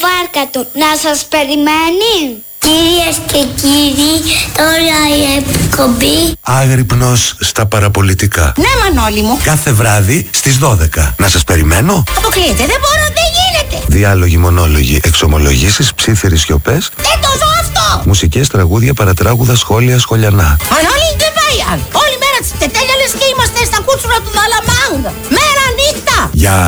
βάρκα του να σας περιμένει. Κυρίες και κύριοι, τώρα η εκπομπή Άγρυπνος στα παραπολιτικά. Ναι, Μανώλη μου. Κάθε βράδυ στις 12. Να σας περιμένω. Αποκλείεται, δεν μπορώ, δεν γίνεται. Διάλογοι, μονόλογοι, εξομολογήσεις, ψίθυροι σιωπές. Δεν το ζω αυτό. Μουσικές, τραγούδια, παρατράγουδα, σχόλια, σχολιανά. Μανώλη, δεν πάει άλλο. Όλη μέρα της τετέλια λες και είμαστε στα κούτσουρα του Δαλαμάνγκ. Μέρα νύχτα. Για